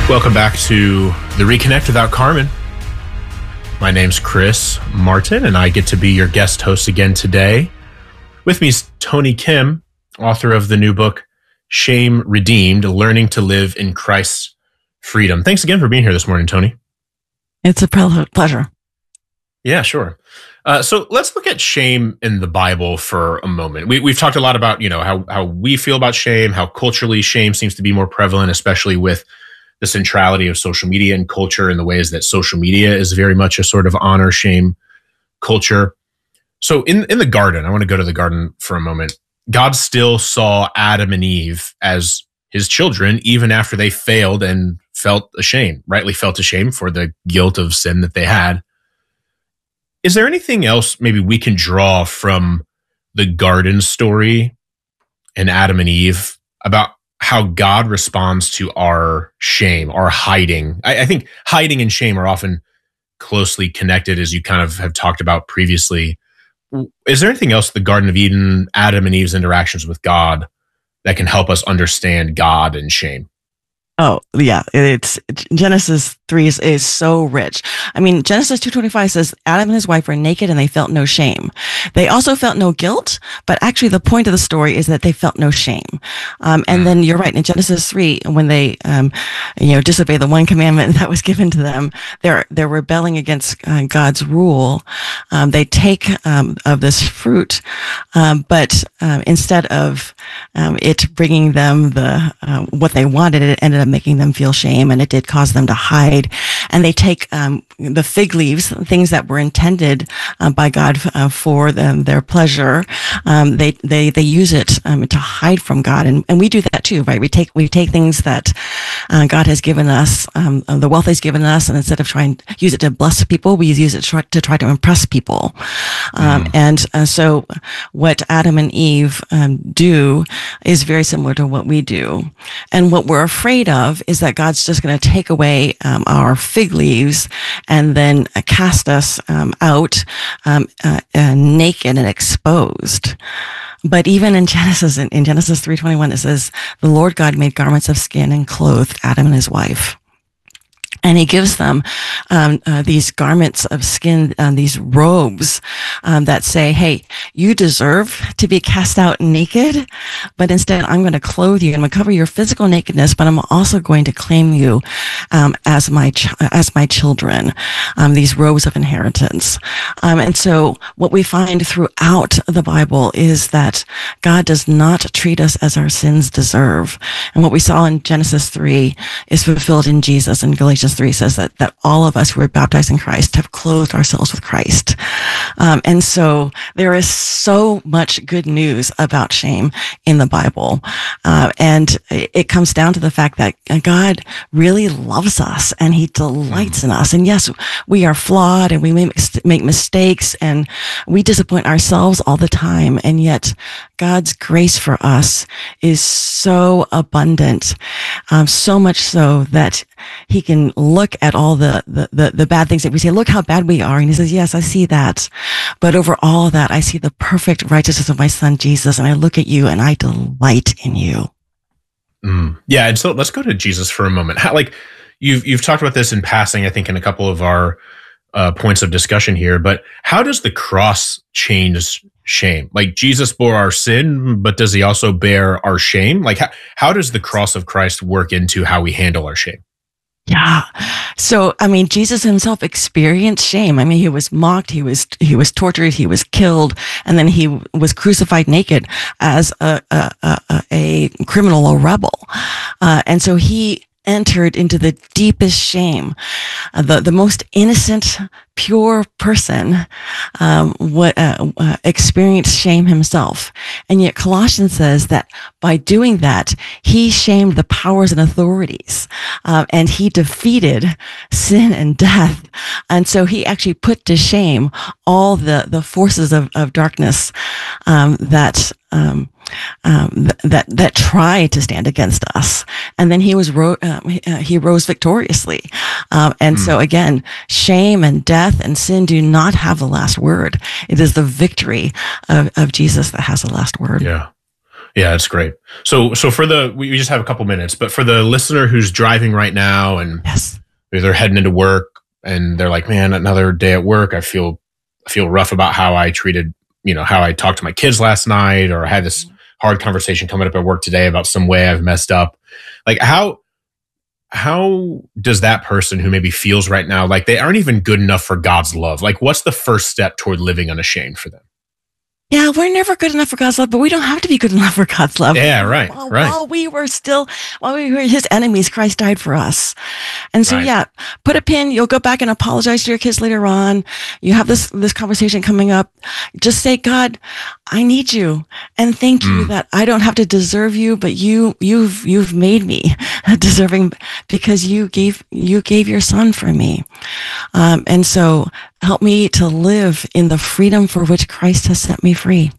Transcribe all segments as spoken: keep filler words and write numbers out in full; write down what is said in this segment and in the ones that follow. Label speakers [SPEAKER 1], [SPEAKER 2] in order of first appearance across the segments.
[SPEAKER 1] Welcome back to the Reconnect Without Carmen. My name's Chris Martin, and I get to be your guest host again today. With me is Tony Kim, author of the new book, Shame Redeemed, Learning to Live in Christ's Freedom. Thanks again for being here this morning, Tony.
[SPEAKER 2] It's a pleasure.
[SPEAKER 1] Yeah, sure. Uh, so let's look at shame in the Bible for a moment. We, we've talked a lot about, you know, how, how we feel about shame, how culturally shame seems to be more prevalent, especially with the centrality of social media and culture and the ways that social media is very much a sort of honor shame culture. So in, in the garden, I want to go to the garden for a moment. God still saw Adam and Eve as his children, even after they failed and felt ashamed, rightly felt ashamed for the guilt of sin that they had. Is there anything else maybe we can draw from the garden story and Adam and Eve about how God responds to our shame, our hiding? I, I think hiding and shame are often closely connected, as you kind of have talked about previously. Is there anything else, the Garden of Eden, Adam and Eve's interactions with God, that can help us understand God and shame?
[SPEAKER 2] Oh, yeah. It's Genesis three is, is so rich. I mean, Genesis two twenty-five says Adam and his wife were naked and they felt no shame. They also felt no guilt, but actually the point of the story is that they felt no shame. Um, and then you're right, in Genesis three, when they, um, you know, disobey the one commandment that was given to them, they're, they're rebelling against uh, God's rule. Um, they take, um, of this fruit, um, but, um, instead of, um, it bringing them the, uh, what they wanted, it ended up making them feel shame, and it did cause them to hide. And they take um, the fig leaves, things that were intended uh, by God uh, for them, their pleasure. Um, they they they use it um, to hide from God, and and we do that too, right? We take we take things that uh, God has given us, um, the wealth He's given us, and instead of trying to use it to bless people, we use it to try to, try to impress people. Um, mm. And uh, so, what Adam and Eve um, do is very similar to what we do, and what we're afraid of is that God's just going to take away um, our fig leaves and then uh, cast us um, out um, uh, uh, naked and exposed. But even in Genesis, in, in Genesis three twenty-one, it says, the Lord God made garments of skin and clothed Adam and his wife. And he gives them um, uh, these garments of skin, uh, these robes um, that say, hey, you deserve to be cast out naked, but instead I'm going to clothe you. I'm going to cover your physical nakedness, but I'm also going to claim you um, as my ch- as my children, um, these robes of inheritance. Um, and so what we find throughout the Bible is that God does not treat us as our sins deserve. And what we saw in Genesis three is fulfilled in Jesus. In Galatians three says that, that all of us who are baptized in Christ have clothed ourselves with Christ. Um, and so there is so much good news about shame in the Bible. Uh, and it, it comes down to the fact that God really loves us and he delights in us. And yes, we are flawed and we make, make mistakes and we disappoint ourselves all the time. And yet God's grace for us is so abundant, um, so much so that he can look at all the, the, the, the bad things that we say, look how bad we are. And he says, yes, I see that. But over all of that, I see the perfect righteousness of my son, Jesus. And I look at you and I delight in you.
[SPEAKER 1] Mm. Yeah. And so let's go to Jesus for a moment. How, like you've, you've talked about this in passing, I think in a couple of our uh, points of discussion here, but how does the cross change shame? Like Jesus bore our sin, but does he also bear our shame? Like how, how does the cross of Christ work into how we handle our shame?
[SPEAKER 2] Yeah. So, I mean, Jesus himself experienced shame. I mean, he was mocked, he was, he was tortured, he was killed, and then he was crucified naked as a, a, a, a criminal, a rebel. Uh, and so he entered into the deepest shame. Uh, the, the most innocent, pure person, um, what, uh, uh, experienced shame himself. And yet Colossians says that by doing that, he shamed the powers and authorities, uh, and he defeated sin and death. And so he actually put to shame all the, the forces of, of darkness, um, that, um, Um, th- that that tried to stand against us, and then he was ro- uh, he, uh, he rose victoriously. Um, and mm. so again, shame and death and sin do not have the last word. It is the victory of, of Jesus that has the last word.
[SPEAKER 1] Yeah, Yeah, that's great. So, so for the, we just have a couple minutes, but for the listener who's driving right now and
[SPEAKER 2] yes.
[SPEAKER 1] they're heading into work and they're like, man, another day at work, I feel, I feel rough about how I treated, you know, how I talked to my kids last night, or I had this hard conversation coming up at work today about some way I've messed up. Like how, how does that person who maybe feels right now like they aren't even good enough for God's love, like what's the first step toward living unashamed for them?
[SPEAKER 2] Yeah, we're never good enough for God's love, but we don't have to be good enough for God's love.
[SPEAKER 1] Yeah, right,
[SPEAKER 2] while,
[SPEAKER 1] right.
[SPEAKER 2] While we were still, while we were his enemies, Christ died for us. And so, right. yeah, put a pin. You'll go back and apologize to your kids later on. You have this, this conversation coming up. Just say, God, I need you. And thank mm. you that I don't have to deserve you, but you, you've, you've made me deserving because you gave, you gave your son for me. Um, and so help me to live in the freedom for which Christ has set me free.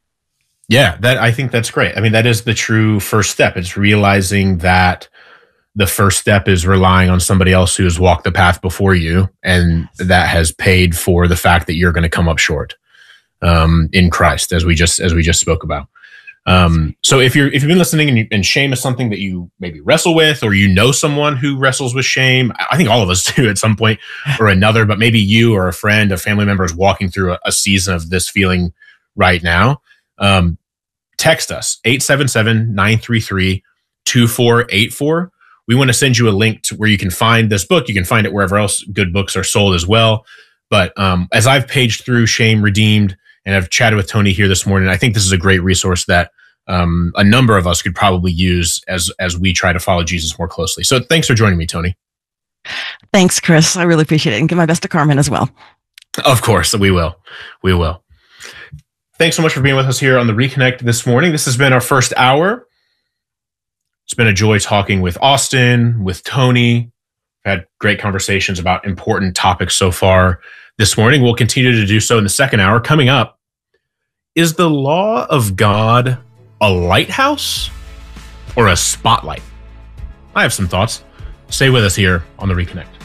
[SPEAKER 1] Yeah, that I think that's great. I mean, that is the true first step. It's realizing that the first step is relying on somebody else who has walked the path before you, and that has paid for the fact that you're going to come up short um, in Christ, as we just as we just spoke about. Um, so if you're if you've been listening and, you, and shame is something that you maybe wrestle with, or you know someone who wrestles with shame, I think all of us do at some point or another. But maybe you or a friend, a family member is walking through a, a season of this feeling right now. Um, text us eight seven seven, nine three three, two four eight four. We want to send you a link to where you can find this book. You can find it wherever else good books are sold as well. But um, as I've paged through Shame Redeemed and I've chatted with Tony here this morning, I think this is a great resource that um, a number of us could probably use as as we try to follow Jesus more closely. So thanks for joining me, Tony.
[SPEAKER 2] Thanks, Chris. I really appreciate it. And give my best to Carmen as well.
[SPEAKER 1] Of course, we will. We will. Thanks so much for being with us here on the Reconnect this morning. This has been our first hour. It's been a joy talking with Austin, with Tony. We've had great conversations about important topics so far this morning. We'll continue to do so in the second hour. Coming up, is the law of God a lighthouse or a spotlight? I have some thoughts. Stay with us here on the Reconnect.